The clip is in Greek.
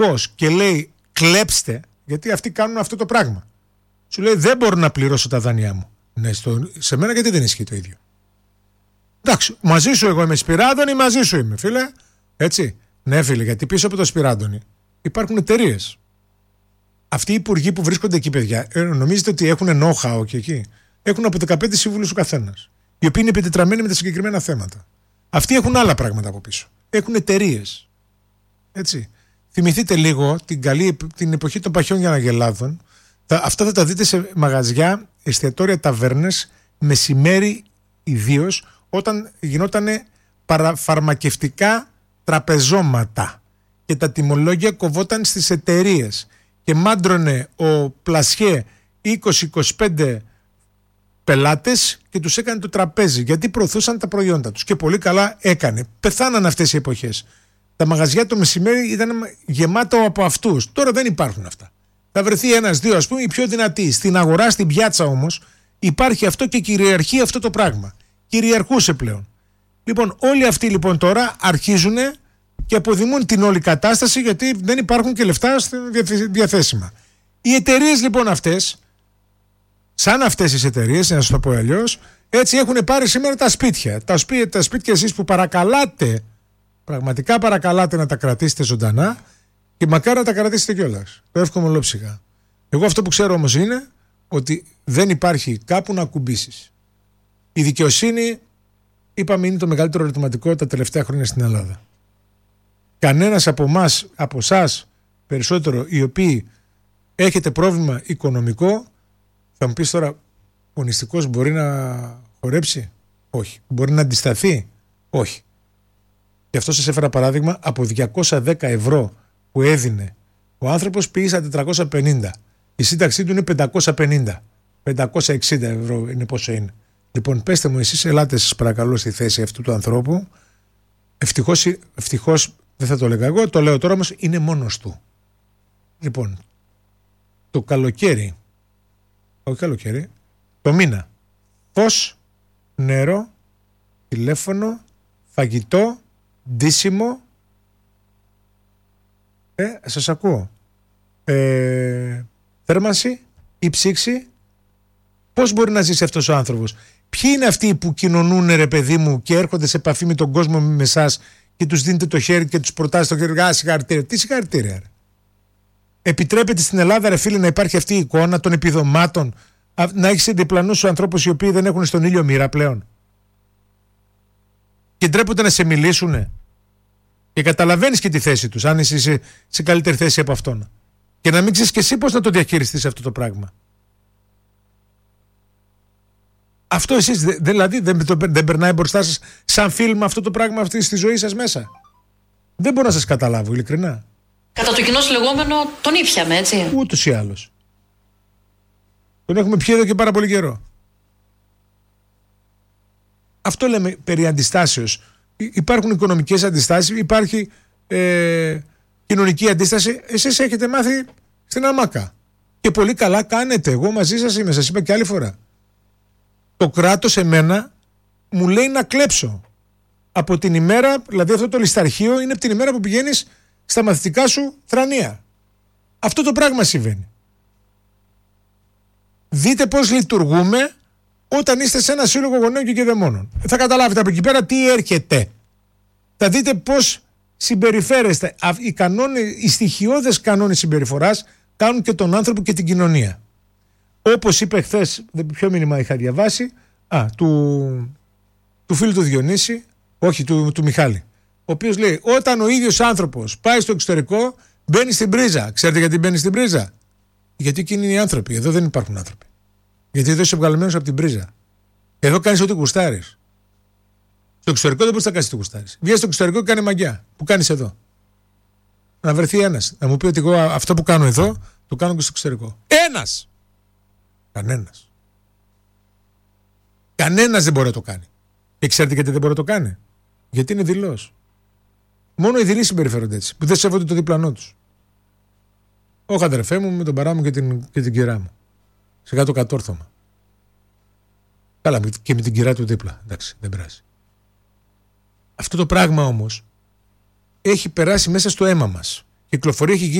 πώς και λέει κλέψτε, γιατί αυτοί κάνουν αυτό το πράγμα. Σου λέει δεν μπορώ να πληρώσω τα δάνειά μου. Ναι, σε μένα γιατί δεν ισχύει το ίδιο. Εντάξει, μαζί σου εγώ είμαι Σπυράδωνη, μαζί σου είμαι, φίλε. Έτσι. Ναι, φίλε, γιατί πίσω από το Σπυράδωνη υπάρχουν εταιρείες. Αυτοί οι υπουργοί που βρίσκονται εκεί, παιδιά, νομίζετε ότι έχουν know-how και εκεί? Έχουν από 15 σύμβουλους ο καθένας, οι οποίοι είναι επιτετραμένοι με τα συγκεκριμένα θέματα. Αυτοί έχουν άλλα πράγματα από πίσω. Έχουν εταιρείες. Έτσι. Θυμηθείτε λίγο την εποχή των παχιών Γιανναγελάδων. Αυτά θα τα δείτε σε μαγαζιά, εστιατόρια, ταβέρνες, μεσημέρι ιδίως, όταν γινότανε παραφαρμακευτικά τραπεζώματα και τα τιμολόγια κοβόταν στις εταιρείες και μάντρωνε ο Πλασιέ 20-25 πελάτες και τους έκανε το τραπέζι, γιατί προωθούσαν τα προϊόντα τους και πολύ καλά έκανε. Πεθάναν αυτές οι εποχές. Τα μαγαζιά το μεσημέρι ήταν γεμάτα από αυτούς. Τώρα δεν υπάρχουν αυτά. Θα βρεθεί ένας-δύο, ας πούμε, οι πιο δυνατοί. Στην αγορά, στην πιάτσα όμως υπάρχει αυτό και κυριαρχεί αυτό το πράγμα. Κυριαρχούσε πλέον. Λοιπόν, όλοι αυτοί λοιπόν τώρα αρχίζουν και αποδημούν την όλη κατάσταση, γιατί δεν υπάρχουν και λεφτά διαθέσιμα. Οι εταιρείες λοιπόν αυτές, σαν αυτές τις εταιρείες, να σας το πω αλλιώς, έτσι έχουν πάρει σήμερα τα σπίτια. Τα σπίτια εσείς που παρακαλάτε, πραγματικά παρακαλάτε να τα κρατήσετε ζωντανά και μακάρι να τα κρατήσετε κιόλας. Το εύχομαι ολόψυχα. Εγώ αυτό που ξέρω όμως είναι ότι δεν υπάρχει κάπου να ακουμπήσεις. Η δικαιοσύνη, είπαμε, είναι το μεγαλύτερο ερωτηματικό τα τελευταία χρόνια στην Ελλάδα. Κανένας από εμάς, από εσάς περισσότερο, οι οποίοι έχετε πρόβλημα οικονομικό, θα μου πεις τώρα, ο νηστικός μπορεί να χορέψει? Όχι. Μπορεί να αντισταθεί? Όχι. Γι' αυτό σας έφερα παράδειγμα από 210 ευρώ που έδινε ο άνθρωπος, πήγε στα 450. Η σύνταξή του είναι 550. 560 ευρώ είναι πόσο είναι. Λοιπόν, πέστε μου εσείς, ελάτε σας παρακαλώ στη θέση αυτού του ανθρώπου. Ευτυχώς δεν θα το έλεγα εγώ, το λέω τώρα όμως, είναι μόνος του. Λοιπόν, το καλοκαίρι, το μήνα, φως, νερό, τηλέφωνο, φαγητό, ντύσιμο, σας ακούω, θέρμανση ή ψήξη. Πώς μπορεί να ζήσει αυτός ο άνθρωπος? Ποιοι είναι αυτοί που κοινωνούν, ρε παιδί μου, και έρχονται σε επαφή με τον κόσμο, με εσάς, και τους δίνετε το χέρι και τους προτάσετε το χέρι? Συγχαρητήρια. Τι συγχαρητήρια, ρε? Επιτρέπεται στην Ελλάδα, ρε φίλε, να υπάρχει αυτή η εικόνα των επιδομάτων, να έχεις διπλανούς σου ανθρώπους οι οποίοι δεν έχουν στον ήλιο μοίρα πλέον και ντρέπονται να σε μιλήσουνε? Και καταλαβαίνεις και τη θέση τους, αν είσαι σε καλύτερη θέση από αυτόν, και να μην ξέρεις και εσύ πώς να το διαχειριστείς αυτό το πράγμα. Αυτό εσείς δηλαδή δεν περνάει μπροστά σας σαν φιλμ αυτό το πράγμα, αυτή στη ζωή σας μέσα? Δεν μπορώ να σας καταλάβω, ειλικρινά. Κατά το κοινό λεγόμενο τον ήπιαμε, έτσι. Ούτως ή άλλως. Τον έχουμε πιει εδώ και πάρα πολύ καιρό. Αυτό λέμε περί αντιστάσεως. Υπάρχουν οικονομικές αντιστάσεις, υπάρχει κοινωνική αντίσταση. Εσείς έχετε μάθει στην αμάκα. Και πολύ καλά κάνετε. Εγώ μαζί σας είμαι, σας είπα και άλλη φορά. Το κράτος εμένα μου λέει να κλέψω. Από την ημέρα, δηλαδή αυτό το λησταρχείο είναι από την ημέρα που πηγαίνεις στα μαθητικά σου θρανία. Αυτό το πράγμα συμβαίνει. Δείτε πώς λειτουργούμε όταν είστε σε ένα σύλλογο γονέων και κηδεμόνων. Θα καταλάβετε από εκεί πέρα τι έρχεται. Θα δείτε πώς συμπεριφέρεστε. Οι στοιχειώδες κανόνες συμπεριφοράς κάνουν και τον άνθρωπο και την κοινωνία. Όπως είπε χθες, ποιο μήνυμα είχα διαβάσει, του φίλου του Διονύση, όχι του Μιχάλη, ο οποίος λέει, όταν ο ίδιος άνθρωπος πάει στο εξωτερικό, μπαίνει στην πρίζα. Ξέρετε γιατί μπαίνει στην πρίζα? Γιατί εκείνοι είναι οι άνθρωποι. Εδώ δεν υπάρχουν άνθρωποι. Γιατί εδώ είσαι βγαλμένος από την πρίζα. Εδώ κάνεις ό,τι γουστάρεις. Στο εξωτερικό δεν μπορείς να κάνεις ό,τι γουστάρεις. Βγες στο εξωτερικό και κάνει μαγιά. Που κάνεις εδώ? Να βρεθεί ένας να μου πει ότι εγώ αυτό που κάνω εδώ το κάνω και στο εξωτερικό. Ένας! Κανένας. Κανένας δεν μπορεί να το κάνει. Και ξέρετε γιατί δεν μπορεί να το κάνει? Γιατί είναι δειλός. Μόνο οι δειλοί συμπεριφέρονται έτσι, που δεν σέβονται το διπλανό τους. Όχι, αδερφέ μου, με τον παρά μου και την κυρά μου. Σε κάτω κατόρθωμα. Καλά, και με την κυρά του δίπλα. Εντάξει, δεν πειράζει. Αυτό το πράγμα όμως έχει περάσει μέσα στο αίμα μας. κυκλοφορία έχει γίνει